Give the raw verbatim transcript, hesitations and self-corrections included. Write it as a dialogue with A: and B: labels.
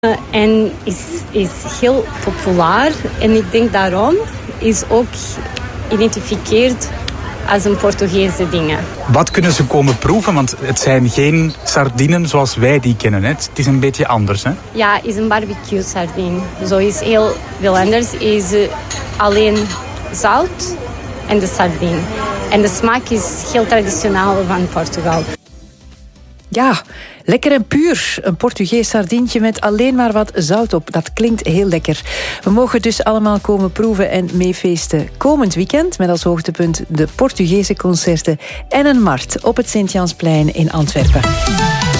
A: En is, is heel populair. En ik denk daarom is ook geïdentificeerd als een Portugese ding.
B: Wat kunnen ze komen proeven? Want het zijn geen sardinen zoals wij die kennen. Hè? Het is een beetje anders. Hè?
A: Ja, het is een barbecue sardine. Zo is heel veel anders. Is alleen zout en de sardine. En de smaak is heel traditioneel van Portugal.
C: Ja, lekker en puur. Een Portugees sardientje met alleen maar wat zout op. Dat klinkt heel lekker. We mogen dus allemaal komen proeven en meefeesten komend weekend. Met als hoogtepunt de Portugese concerten en een markt op het Sint-Jansplein in Antwerpen.